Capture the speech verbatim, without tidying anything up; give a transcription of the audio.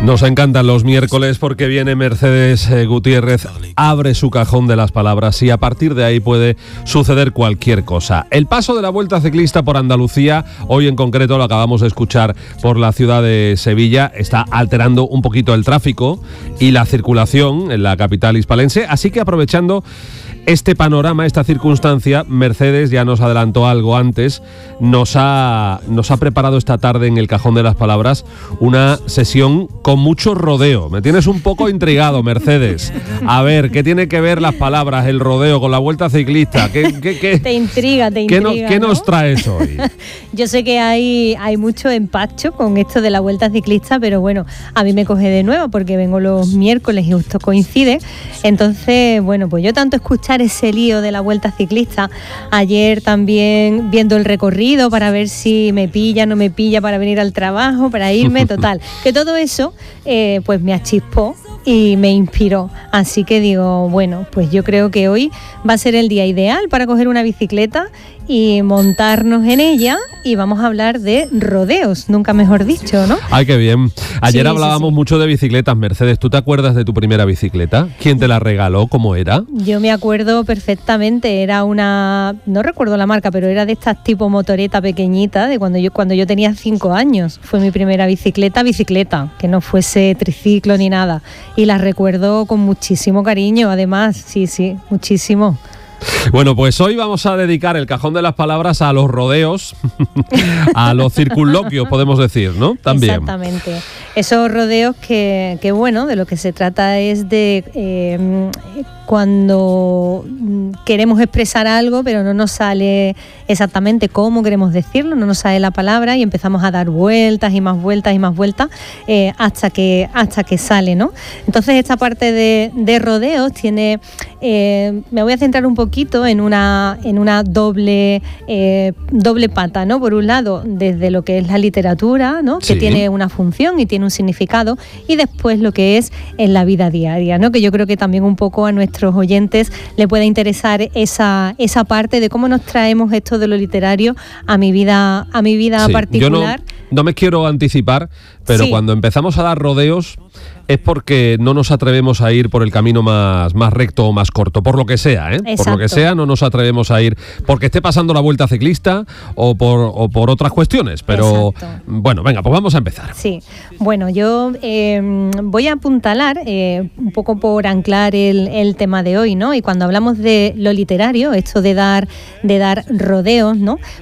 Nos encantan los miércoles porque viene Mercedes eh, Gutiérrez, abre su cajón de las palabras y a partir de ahí puede suceder cualquier cosa. El paso de la Vuelta Ciclista por Andalucía, hoy en concreto lo acabamos de escuchar por la ciudad de Sevilla, está alterando un poquito el tráfico y la circulación en la capital hispalense, así que aprovechando este panorama, esta circunstancia, Mercedes ya nos adelantó algo antes, nos ha, nos ha preparado esta tarde en el Cajón de las Palabras una sesión con mucho rodeo. Me tienes un poco intrigado, Mercedes. A ver, ¿qué tiene que ver las palabras, el rodeo con la Vuelta Ciclista? ¿Qué, qué, qué, te intriga, te ¿qué intriga. No, ¿Qué ¿no? nos traes hoy? Yo sé que hay, hay mucho empacho con esto de la Vuelta Ciclista, pero bueno, a mí me coge de nuevo porque vengo los miércoles y justo coincide. Entonces, bueno, pues yo tanto escuchar ese lío de la Vuelta Ciclista, ayer también viendo el recorrido para ver si me pilla, no me pilla para venir al trabajo, para irme, total, que todo eso eh, pues me achispó y me inspiró, así que digo, bueno, pues yo creo que hoy va a ser el día ideal para coger una bicicleta y montarnos en ella y vamos a hablar de rodeos, nunca mejor dicho, ¿no? Ay, qué bien. Ayer sí, hablábamos sí, sí. mucho de bicicletas, Mercedes. ¿Tú te acuerdas de tu primera bicicleta? ¿Quién te la regaló? ¿Cómo era? Yo me acuerdo perfectamente, era una, no recuerdo la marca, pero era de estas tipo motoreta pequeñita, de cuando yo cuando yo tenía cinco años. Fue mi primera bicicleta, bicicleta, que no fuese triciclo ni nada. Y la recuerdo con muchísimo cariño, además, sí, sí, muchísimo. Bueno, pues hoy vamos a dedicar el Cajón de las Palabras a los rodeos, a los circunloquios, podemos decir, ¿no? También. Exactamente. Esos rodeos que, que bueno, de lo que se trata es de eh, cuando queremos expresar algo, pero no nos sale exactamente cómo queremos decirlo, no nos sale la palabra y empezamos a dar vueltas y más vueltas y más vueltas eh, hasta que hasta que sale, ¿no? Entonces esta parte de, de rodeos tiene, eh, me voy a centrar un poquito en una en una doble eh, doble pata, ¿no? Por un lado, desde lo que es la literatura, ¿no? Que sí. tiene una función y tiene un significado, y después lo que es en la vida diaria, ¿no? Que yo creo que también un poco a nuestros oyentes le puede interesar esa esa parte de cómo nos traemos esto de lo literario a mi vida a mi vida sí, particular. Yo no, no me quiero anticipar, pero sí. Cuando empezamos a dar rodeos es porque no nos atrevemos a ir por el camino más, más recto o más corto, por lo que sea, ¿eh? Exacto. Por lo que sea, no nos atrevemos a ir porque esté pasando la Vuelta Ciclista o por, o por otras cuestiones, pero exacto. Bueno, venga, pues vamos a empezar. Sí, bueno, yo eh, voy a apuntalar eh, un poco por anclar el, el tema de hoy, ¿no? Y cuando hablamos de lo literario, esto de dar, de dar rodeos, ¿no?